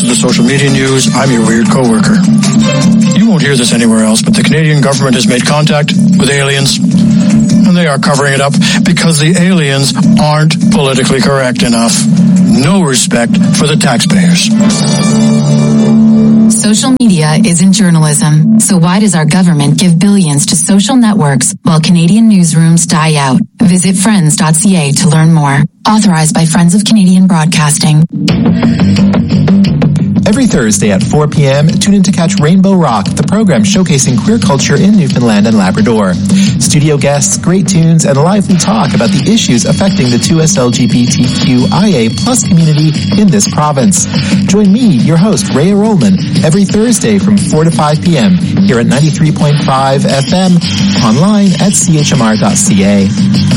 the social media news, I'm your weird coworker. You won't hear this anywhere else, but the Canadian government has made contact with aliens, and they are covering it up because the aliens aren't politically correct enough. No respect for the taxpayers. Social media isn't journalism, so why does our government give billions to social networks while Canadian newsrooms die out? Visit friends.ca to learn more. Authorized by Friends of Canadian Broadcasting. Every Thursday at 4 p.m., tune in to catch Rainbow Rock, the program showcasing queer culture in Newfoundland and Labrador. Studio guests, great tunes, and lively talk about the issues affecting the 2S LGBTQIA+ community in this province. Join me, your host, Rhea Rollman, every Thursday from 4 to 5 p.m. here at 93.5 FM, online at chmr.ca.